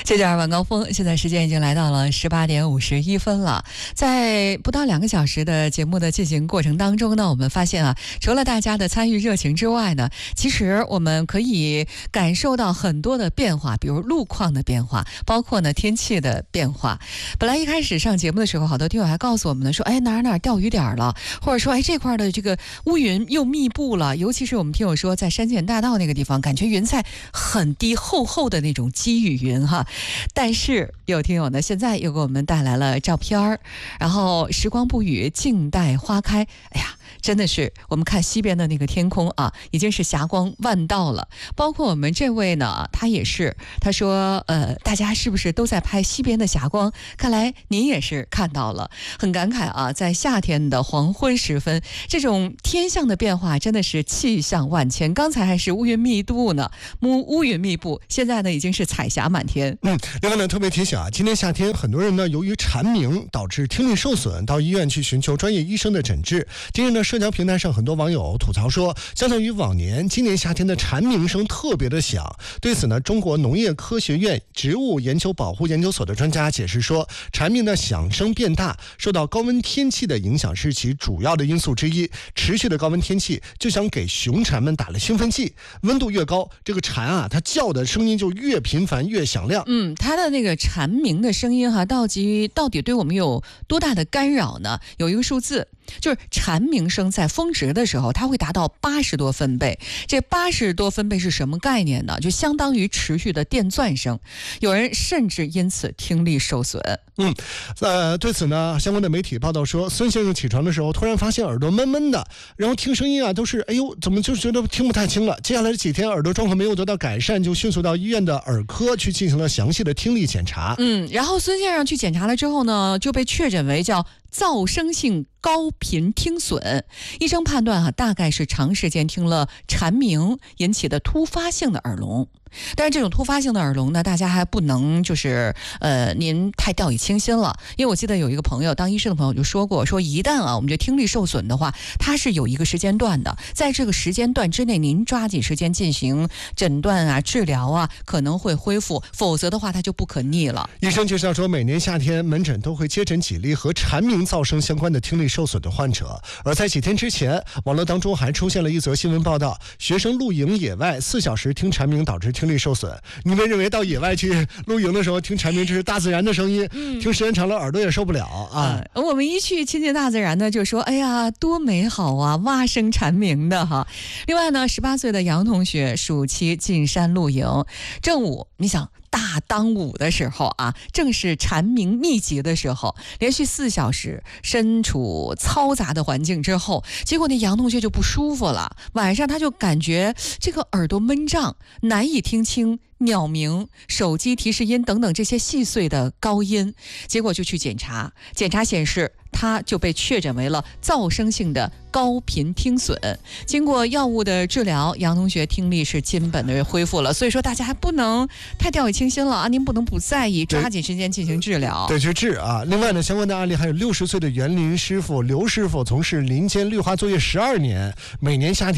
接着晚高峰，现在时间已经来到了18点51分了。在不到2个小时的节目的进行过程当中呢，我们发现啊，除了大家的参与热情之外呢，其实我们可以感受到很多的变化，比如路况的变化，包括呢天气的变化。本来一开始上节目的时候，好多听友还告诉我们呢，说哪儿钓鱼点了，或者说这块的这个乌云又密布了，尤其是我们听友说在山前大道那个地方，感觉云彩很低，厚厚的那种积雨云哈。但是有听友呢，现在又给我们带来了照片，然后时光不语，静待花开。哎呀，真的是我们看西边的那个天空啊，已经是霞光万道了。包括我们这位呢，他也是，他说大家是不是都在拍西边的霞光？看来您也是看到了，很感慨啊，在夏天的黄昏时分，这种天象的变化真的是气象万千。刚才还是乌云密布呢，乌云密布，现在呢已经是彩霞满天。 另外呢，特别提醒啊，今年夏天很多人呢由于蝉鸣导致听力受损，到医院去寻求专业医生的诊治。近日呢，社交平台上很多网友吐槽说，相较于往年，今年夏天的蝉鸣声特别的响。对此呢，中国农业科学院植物研究保护研究所的专家解释说，蝉鸣的响声变大，受到高温天气的影响是其主要的因素之一。持续的高温天气就像给雄蝉们打了兴奋剂，温度越高，这个蝉啊，它叫的声音就越频繁越响亮。 它的那个蝉鸣的声音哈，到底对我们有多大的干扰呢？有一个数字，就是蝉鸣声在峰值的时候，它会达到80多分贝。这80多分贝是什么概念呢？就相当于持续的电钻声。有人甚至因此听力受损。 对此呢，相关的媒体报道说，孙先生起床的时候突然发现耳朵闷闷的，然后听声音啊都是怎么就觉得听不太清了。接下来这几天耳朵状况没有得到改善，就迅速到医院的耳科去进行了详细的听力检查。 然后孙先生去检查了之后呢，就被确诊为叫噪声性高频听损。医生判断大概是长时间听了蝉鸣引起的突发性的耳聋。但是这种突发性的耳聋呢，大家还不能就是您太掉以轻心了。因为我记得有一个朋友，当医生的朋友就说过，说一旦我们这听力受损的话，它是有一个时间段的，在这个时间段之内，您抓紧时间进行诊断啊、治疗啊，可能会恢复，否则的话它就不可逆了。 医生介绍说，每年夏天门诊都会接诊几例和蝉鸣噪声相关的听力受损的患者。而在几天之前，网络当中还出现了一则新闻报道，学生露营野外4小时听蝉鸣导致听力受损。你们认为到野外去露营的时候听蝉鸣，这是大自然的声音，听时间长了耳朵也受不了啊。 我们一去亲近大自然呢，就说哎呀多美好啊，蛙声蝉鸣的哈。另外呢，18岁的杨同学暑期进山露营，正午你想大当午的时候啊，正是蝉鸣密集的时候，连续4小时身处嘈杂的环境之后，结果那杨同学就不舒服了，晚上他就感觉这个耳朵闷胀，难以听清鸟鸣、手机提示音等等这些细碎的高音，结果就去检查，检查显示他就被确诊为了噪声性的高频听损。经过药物的治疗，杨同学听力是基本的恢复了。所以说大家还不能太掉以轻心了啊，您不能不在意，抓紧时间进行治疗。 对，去治啊。另外呢，相关的案例还有60岁的园林师傅刘师傅，从事林间绿化作业12年，每年夏天